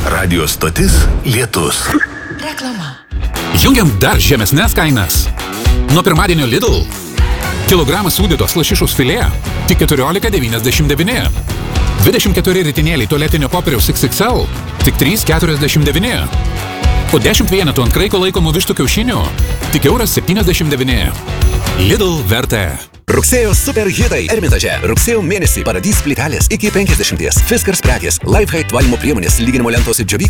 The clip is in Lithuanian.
Radio stotis Lietus. Reklama. Jungiam dar žemesnės kainas. Nuo pirmadienio Lidl. Kilogramas sūdytos lašišos filė tik 14,99. 24 ritinėliai tualetinio popieriaus XXL tik 3,49. Po 10 vienetų ant kraiko laikomų vištų kiaušinių tik €1,79. Lidl vertė. Rugsėjo superhitai Ermitaže. Rugsėjo mėnesį Paradis plytelės iki 50. Fiskars prekės, Lifehide valymo priemonės, lyginimo lentos ir džiovyklos.